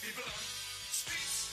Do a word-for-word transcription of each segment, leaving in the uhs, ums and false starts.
People on streets.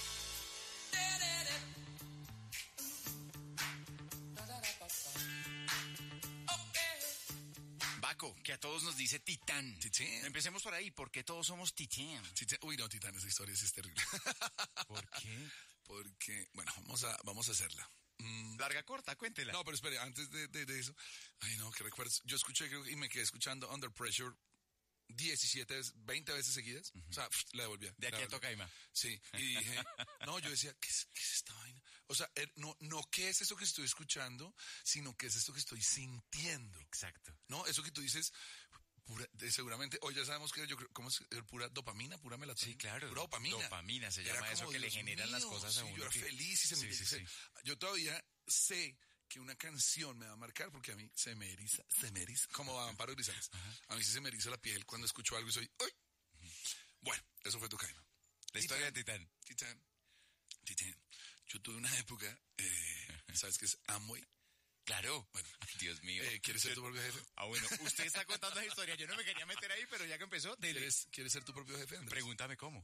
Baco, que a todos nos dice Titán. Titán. Empecemos por ahí, ¿por qué todos somos Titán? Titán. Uy, no, Titán, esa historia sí es terrible. ¿Por qué? Porque, bueno, vamos a, vamos a hacerla. Mm. Larga, corta, cuéntela. No, pero espere, antes de, de, de eso, ay no, que recuerdos. Yo escuché creo, y me quedé escuchando Under Pressure diecisiete, veinte veces seguidas. Uh-huh. O sea, pff, la devolvía. De aquí a Tocaima. Sí, y dije, no, yo decía, ¿qué es, qué es esta vaina? O sea, er, no, no, ¿qué es eso que estoy escuchando? Sino, ¿qué es esto que estoy sintiendo? Exacto. No, eso que tú dices, pura, de, seguramente, hoy ya sabemos que yo creo, ¿cómo es? Pura dopamina, pura melatonina. Sí, claro. Pura dopamina. Dopamina se llama eso que le generan mío, las cosas a sí, uno. Yo era que... feliz y se me sí, sí, sí. Yo todavía sé que una canción me va a marcar porque a mí se me eriza, se me eriza, como a Amparo Grisales. Uh-huh. A mí sí se me eriza la piel cuando escucho algo y soy, ¡uy! Uh-huh. Bueno, eso fue Tocaima. La historia de Titán. Titán. Titán. Yo tuve una época, eh, ¿sabes qué es Amway? Claro. Bueno, ay, Dios mío. Eh, ¿Quieres ser tu propio jefe? Ah, bueno, usted está contando la historia. Yo no me quería meter ahí, pero ya que empezó, dele. ¿Quieres, ¿Quieres ser tu propio jefe, Andrés? Pregúntame cómo.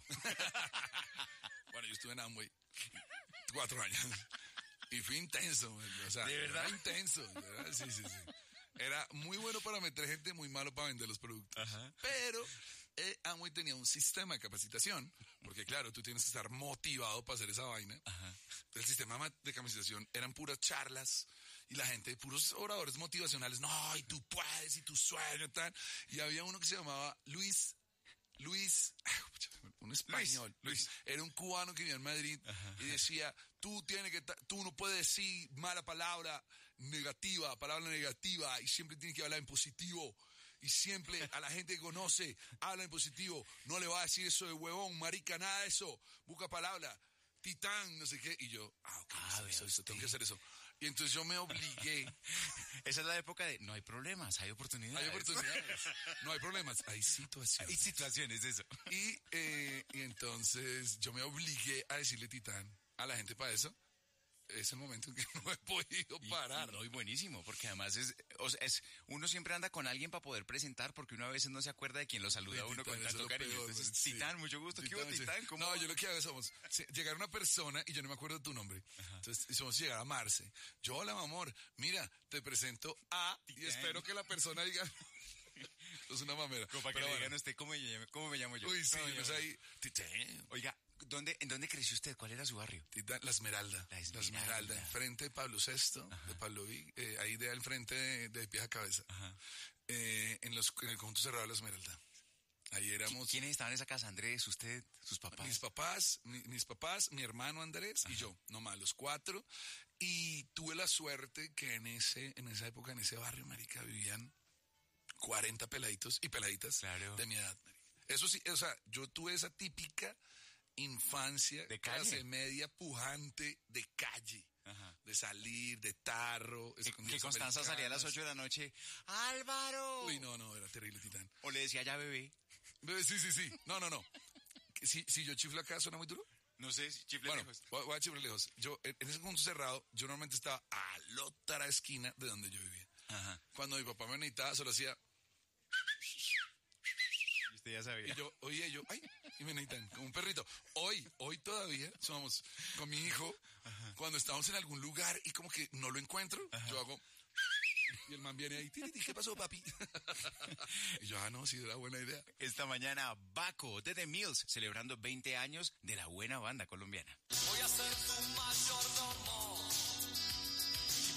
Bueno, yo estuve en Amway cuatro años. Y fue intenso, o sea, ¿de verdad? Era intenso, ¿verdad? Sí, sí, sí. Era muy bueno para meter gente, muy malo para vender los productos. Ajá. Pero eh, Amway tenía un sistema de capacitación, porque claro, tú tienes que estar motivado para hacer esa vaina. Ajá. El sistema de capacitación eran puras charlas y la gente, puros oradores motivacionales. No, y tú puedes, y tu sueño, tal. Y había uno que se llamaba Luis... Luis, un español, Luis, Luis, era un cubano que vivía en Madrid. Ajá. Y decía, tú tienes que, tú no puedes decir mala palabra negativa, palabra negativa, y siempre tienes que hablar en positivo. Y siempre a la gente que conoce, habla en positivo, no le va a decir eso de huevón, marica, nada de eso, busca palabra, Titán, no sé qué. Y yo, ah, ok, ah, eso, eso, eso, tengo que hacer eso. Y entonces yo me obligué. Esa es la época de, no hay problemas, hay oportunidades. Hay oportunidades, no hay problemas, hay situaciones. Hay situaciones, eso. Y, eh, y entonces yo me obligué a decirle Titán a la gente para eso. Es el momento en que no he podido parar. Y, no, y buenísimo, porque además es, o sea, es, uno siempre anda con alguien para poder presentar, porque uno a veces no se acuerda de quien lo saluda a uno con tanto cariño. Peor, entonces, sí. Titán, mucho gusto. Titán, ¿qué hubo, Titán? ¿Cómo no, va? yo lo que hago somos llegar a una persona y yo no me acuerdo de tu nombre. Ajá. Entonces, somos llegar a Marce. Yo, hola, mi amor, mira, te presento a... Titán. Y espero que la persona diga... Es una mamera. Como para que Pero le bueno. digan a usted, ¿cómo me llamo, cómo me llamo yo? Uy, sí, no, pues ahí... Titán. Oiga, ¿Dónde, ¿En dónde creció usted? ¿Cuál era su barrio? La Esmeralda. La Esmeralda. La Esmeralda, enfrente de Pablo sexto, Ajá. de Pablo Vig, eh, ahí de al frente de, de pies a cabeza. Ajá. Eh, en, los, en el conjunto cerrado de La Esmeralda. Ahí éramos... ¿Quiénes estaban en esa casa? ¿Andrés, usted, sus papás? Mis papás, mi, mis papás, mi hermano Andrés Ajá. y yo, nomás, los cuatro. Y tuve la suerte que en ese, en esa época, en ese barrio, marica, vivían cuarenta peladitos y peladitas claro. de mi edad, marica. Eso sí, o sea, yo tuve esa típica infancia, de calle, clase media pujante de calle. Ajá. De salir, de tarro. Que, que Constanza salía a las ocho de la noche. ¡Álvaro! Uy, no, no, era terrible, Titán. O le decía ya bebé. Bebé, sí, sí, sí. No, no, no. Si, si yo chiflo acá, ¿suena muy duro? No sé, si chifle bueno, lejos. Voy, voy a chiflar lejos. Yo, en ese conjunto cerrado, yo normalmente estaba a la otra esquina de donde yo vivía. Ajá. Cuando mi papá me necesitaba, solo hacía... Usted ya sabía. Y yo, oye, yo, ay, y me necesitan, como un perrito. Hoy, hoy todavía somos con mi hijo, Ajá. cuando estamos en algún lugar y como que no lo encuentro, Ajá. yo hago, y el man viene ahí, ¿qué pasó, papi? Y yo, ah, no, sí, era buena idea. Esta mañana, Baco de The Mills, celebrando veinte años de la buena banda colombiana. Voy a hacer